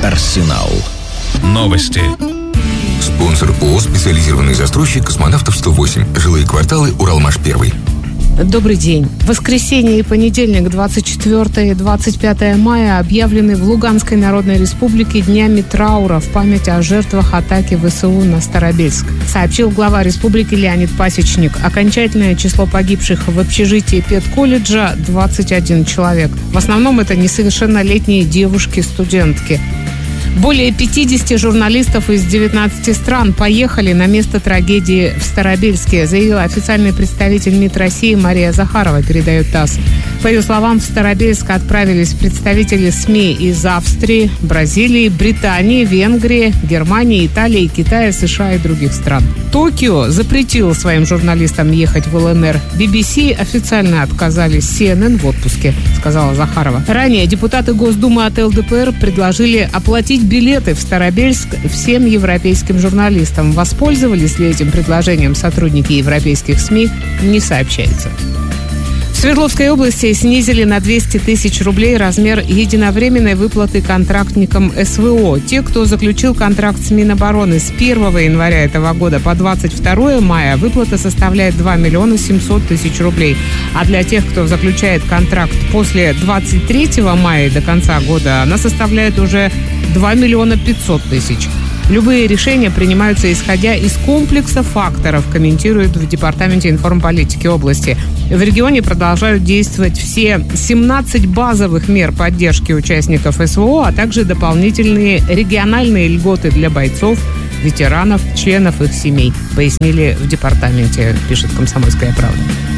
Арсенал. Новости. Спонсор ООО «Специализированный застройщик Космонавтов 108. Жилые кварталы. Уралмаш-1». Добрый день. Воскресенье и понедельник, 24 и 25 мая, объявлены в Луганской Народной Республике днями траура в память о жертвах атаки ВСУ на Старобельск, сообщил глава республики Леонид Пасечник. Окончательное число погибших в общежитии педколледжа 21 человек. В основном это несовершеннолетние девушки-студентки. Более 50 журналистов из 19 стран поехали на место трагедии в Старобельске, заявила официальный представитель МИД России Мария Захарова, передает ТАСС. По ее словам, в Старобельск отправились представители СМИ из Австрии, Бразилии, Британии, Венгрии, Германии, Италии, Китая, США и других стран. Токио запретил своим журналистам ехать в ЛНР. BBC официально отказались, CNN в отпуске, сказала Захарова. Ранее депутаты Госдумы от ЛДПР предложили оплатить билеты в Старобельск всем европейским журналистам. Воспользовались ли этим предложением сотрудники европейских СМИ, не сообщается. В Свердловской области снизили на 200 тысяч рублей размер единовременной выплаты контрактникам СВО. Те, кто заключил контракт с Минобороны с 1 января этого года по 22 мая, выплата составляет 2 миллиона 700 тысяч рублей. А для тех, кто заключает контракт после 23 мая до конца года, она составляет уже 2 миллиона 500 тысяч. Любые решения принимаются исходя из комплекса факторов, комментируют в Департаменте информполитики области. В регионе продолжают действовать все 17 базовых мер поддержки участников СВО, а также дополнительные региональные льготы для бойцов, ветеранов, членов их семей, пояснили в департаменте, пишет «Комсомольская правда».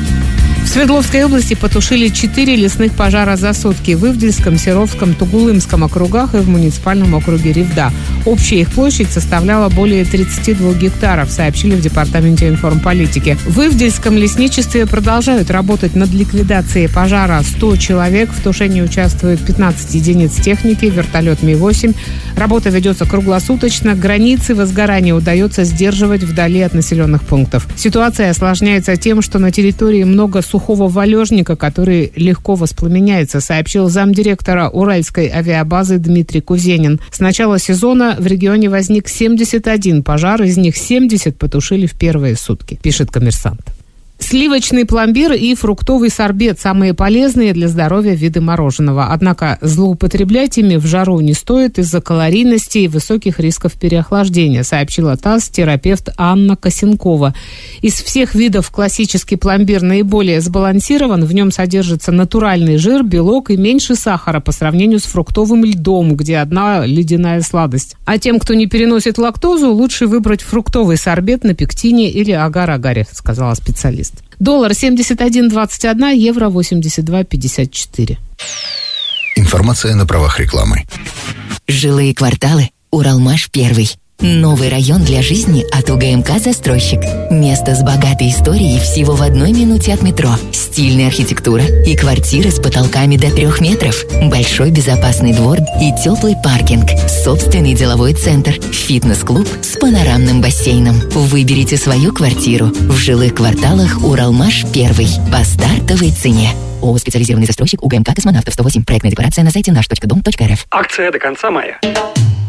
В Свердловской области потушили 4 лесных пожара за сутки в Ивдельском, Серовском, Тугулымском округах и в муниципальном округе Ревда. Общая их площадь составляла более 32 гектаров, сообщили в Департаменте информполитики. В Ивдельском лесничестве продолжают работать над ликвидацией пожара 100 человек. В тушении участвуют 15 единиц техники, вертолет Ми-8. Работа ведется круглосуточно. Границы возгорания удается сдерживать вдали от населенных пунктов. Ситуация осложняется тем, что на территории много сухого валежника, который легко воспламеняется, сообщил замдиректора Уральской авиабазы Дмитрий Кузенин. С начала сезона в регионе возник 71 пожар, из них 70 потушили в первые сутки, пишет «Коммерсант». Сливочный пломбир и фруктовый сорбет – самые полезные для здоровья виды мороженого. Однако злоупотреблять ими в жару не стоит из-за калорийности и высоких рисков переохлаждения, сообщила ТАСС терапевт Анна Косенкова. Из всех видов классический пломбир наиболее сбалансирован. В нем содержится натуральный жир, белок и меньше сахара по сравнению с фруктовым льдом, где одна ледяная сладость. А тем, кто не переносит лактозу, лучше выбрать фруктовый сорбет на пектине или агар-агаре, сказала специалист. Доллар 71.21, евро 82.54. Информация на правах рекламы. Жилые кварталы. Уралмаш-1. Новый район для жизни от УГМК «Застройщик». Место с богатой историей всего в 1 минуте от метро. Стильная архитектура и квартиры с потолками до 3 метров. Большой безопасный двор и теплый паркинг. Собственный деловой центр. Фитнес-клуб с панорамным бассейном. Выберите свою квартиру в жилых кварталах Уралмаш-1 по стартовой цене. ООО «Специализированный застройщик», УГМК «Космонавтов 108». Проектная декларация на сайте наш.дом.рф. Акция до конца мая.